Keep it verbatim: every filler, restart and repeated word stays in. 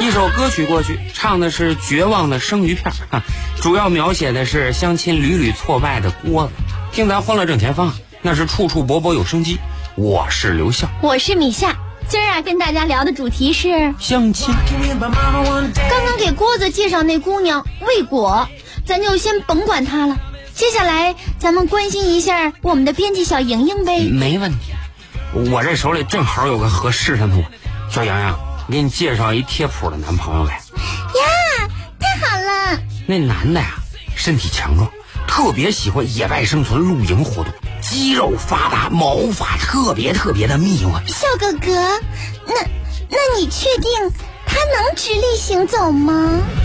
一首歌曲过去，唱的是绝望的生鱼片，哈，主要描写的是相亲屡屡挫败的郭子。听咱欢乐正前方，那是处处勃勃有生机。我是刘笑， 我是米夏。今儿啊，跟大家聊的主题是相亲。 刚刚给郭子介绍那姑娘未果，咱就先甭管她了。接下来咱们关心一下我们的编辑小莹莹呗。 没问题，我这手里正好有个合适的呢。小洋洋，给你介绍一贴谱的男朋友来。 呀，太好了！ 那男的呀，身体强壮，特别喜欢野外生存、露营活动，肌肉发达，毛发特别特别的密。我小哥哥，那那你确定他能直立行走吗？